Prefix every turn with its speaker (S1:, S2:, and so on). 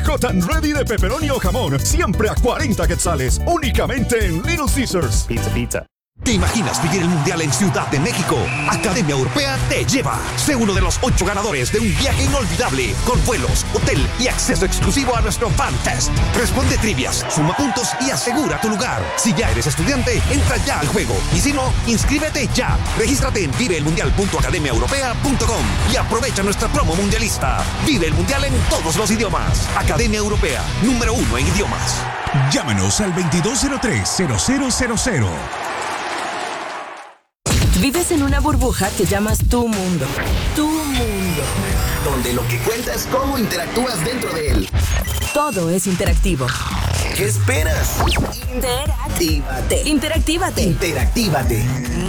S1: Hot and Ready de pepperoni o jamón, siempre a 40 quetzales, únicamente en Little Caesars.
S2: Pizza.
S3: ¿Te imaginas vivir el Mundial en Ciudad de México? Academia Europea te lleva. Sé uno de los 8 ganadores de un viaje inolvidable, con vuelos, hotel y acceso exclusivo a nuestro Fan Test. Responde trivias, suma puntos y asegura tu lugar. Si ya eres estudiante, entra ya al juego. Y si no, inscríbete ya. Regístrate en viveelmundial.academiaeuropea.com y aprovecha nuestra promo mundialista. Vive el Mundial en todos los idiomas. Academia Europea, número 1 en idiomas.
S4: Llámanos al 2203-0000.
S5: Vives en una burbuja que llamas tu mundo. Tu mundo.
S6: Donde lo que cuenta es cómo interactúas dentro de él.
S5: Todo es interactivo.
S6: ¿Qué esperas?
S5: Interactívate.
S6: Interactívate.